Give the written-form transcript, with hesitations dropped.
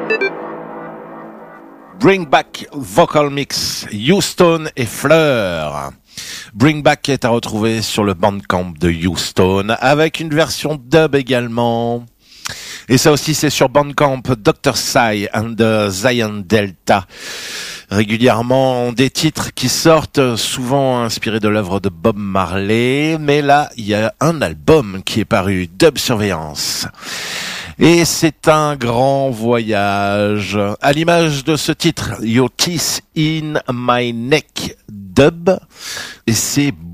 Bring Back Vocal Mix, Houston et Fleur. Bring Back est à retrouver sur le Bandcamp de Houston, avec une version dub également. Et ça aussi c'est sur Bandcamp, Dr. Psy and the Zion Delta. Régulièrement des titres qui sortent, souvent inspirés de l'œuvre de Bob Marley, mais là il y a un album qui est paru, Dub Surveillance. Et c'est un grand voyage, à l'image de ce titre, Your Teeth in My Neck Dub, et c'est